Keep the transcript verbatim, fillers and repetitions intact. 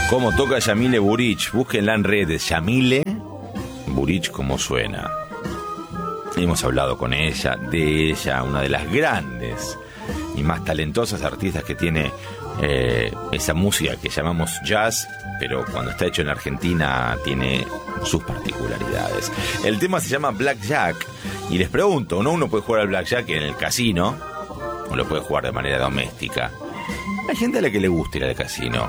Cómo toca Yamile Buric. Búsquenla en redes. Yamile Buric, como suena. Hemos hablado con ella, de ella, una de las grandes y más talentosas artistas que tiene eh, esa música que llamamos jazz, pero cuando está hecho en Argentina tiene sus particularidades. El tema se llama Blackjack y les pregunto, ¿no? Uno puede jugar al Blackjack en el casino o lo puede jugar de manera doméstica. Hay gente a la que le gusta ir al casino.